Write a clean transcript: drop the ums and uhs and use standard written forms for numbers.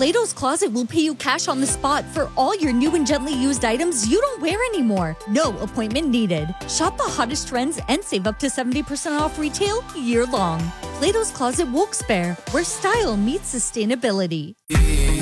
Plato's Closet will pay you cash on the spot for all your new and gently used items you don't wear anymore. No appointment needed. Shop the hottest trends and save up to 70% off retail year long. Plato's Closet Wilkes-Barre, where style meets sustainability.